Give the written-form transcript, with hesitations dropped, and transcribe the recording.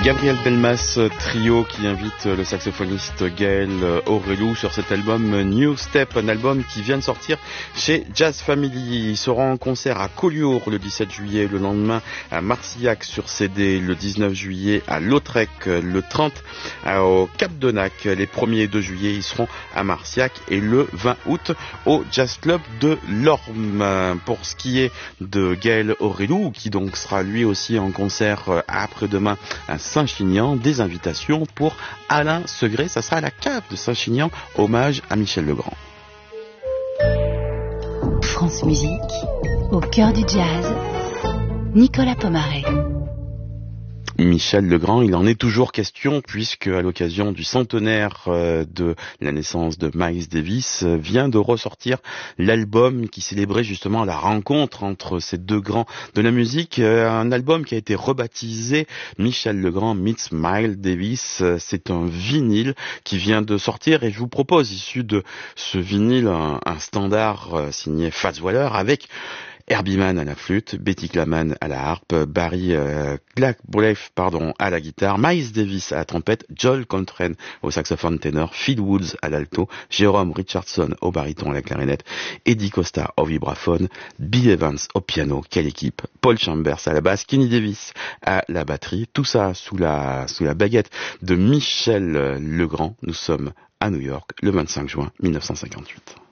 Gabriel Belmas Trio qui invite le saxophoniste Gaël Aurelou sur cet album New Step, un album qui vient de sortir chez Jazz Family. Il sera en concert à Collioure le 17 juillet, le lendemain à Marcillac sur CD, le 19 juillet à Lautrec, le 30 au Cap de Nac. Les 1er et 2 juillet, ils seront à Marcillac et le 20 août au Jazz Club de l'Orme. Pour ce qui est de Gaël Aurelou, qui donc sera lui aussi en concert après-demain à Saint-Chinian, des invitations pour Alain Segré, ça sera à la cave de Saint-Chinian, hommage à Michel Legrand. France Musique, au cœur du jazz, Nicolas Pomaré. Michel Legrand, il en est toujours question puisque à l'occasion du centenaire de la naissance de Miles Davis vient de ressortir l'album qui célébrait justement la rencontre entre ces deux grands de la musique, un album qui a été rebaptisé Michel Legrand meets Miles Davis. C'est un vinyle qui vient de sortir et je vous propose, issu de ce vinyle, un standard signé Fats Waller avec Herbie Mann à la flûte, Betty Claman à la harpe, Barry Blackleaf à la guitare, Miles Davis à la trompette, Joel Coltrane au saxophone ténor, Phil Woods à l'alto, Jérôme Richardson au baryton à la clarinette, Eddie Costa au vibraphone, Bill Evans au piano, quelle équipe, Paul Chambers à la basse, Kenny Davis à la batterie, tout ça sous la baguette de Michel Legrand. Nous sommes à New York le 25 juin 1958.